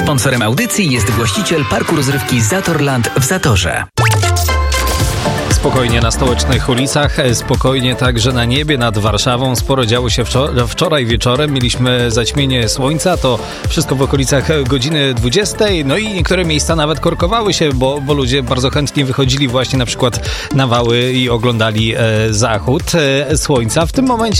Sponsorem audycji jest właściciel parku rozrywki Zatorland w Zatorze. Spokojnie na stołecznych ulicach, spokojnie także na niebie nad Warszawą. Sporo działo się wczoraj wieczorem. Mieliśmy zaćmienie słońca, to wszystko w okolicach godziny 20. No i niektóre miejsca nawet korkowały się, bo ludzie bardzo chętnie wychodzili właśnie na przykład na wały i oglądali zachód słońca. W tym momencie